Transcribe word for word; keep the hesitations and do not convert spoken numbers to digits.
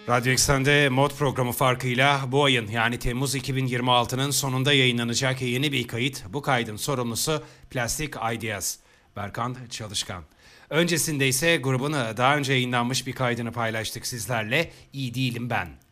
Radyo Eksen'de mod programı farkıyla bu ayın yani Temmuz iki bin yirmi altının sonunda yayınlanacak yeni bir kayıt. Bu kaydın sorumlusu Plastic Ideas, Berkant Çalışkan. Öncesinde ise grubun daha önce yayınlanmış bir kaydını paylaştık sizlerle. İyi Değilim Ben.